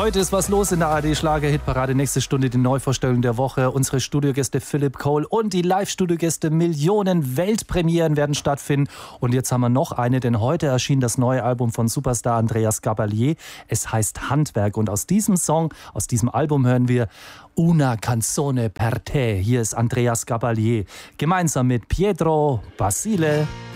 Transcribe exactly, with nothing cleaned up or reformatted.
Heute ist was los in der A R D Schlager-Hitparade. Nächste Stunde die Neuvorstellung der Woche. Unsere Studiogäste Philipp Cole und die Live-Studiogäste. Millionen Weltpremieren werden stattfinden. Und jetzt haben wir noch eine, denn heute erschien das neue Album von Superstar Andreas Gabalier. Es heißt Handwerk. Und aus diesem Song, aus diesem Album hören wir Una canzone per te. Hier ist Andreas Gabalier gemeinsam mit Pietro Basile.